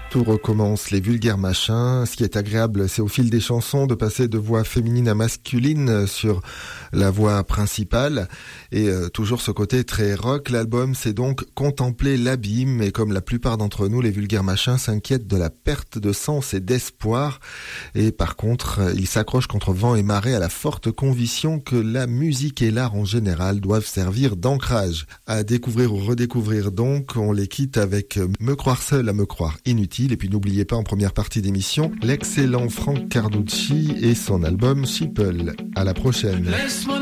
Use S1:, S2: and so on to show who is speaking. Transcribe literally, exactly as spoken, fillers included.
S1: Tout recommence, les vulgaires machins. Ce qui est agréable, c'est au fil des chansons de passer de voix féminine à masculine sur la voix principale. Et euh, toujours ce côté très rock. L'album, c'est donc contempler l'abîme. Et comme la plupart d'entre nous, les vulgaires machins s'inquiètent de la perte de sens et d'espoir. Et par contre, ils s'accrochent contre vent et marée à la forte conviction que la musique et l'art en général doivent servir d'ancrage. À découvrir ou redécouvrir donc, on les quitte avec Me croire seul à me croire inutile. Et puis n'oubliez pas en première partie d'émission l'excellent Frank Carducci et son album Sheeple. À la prochaine.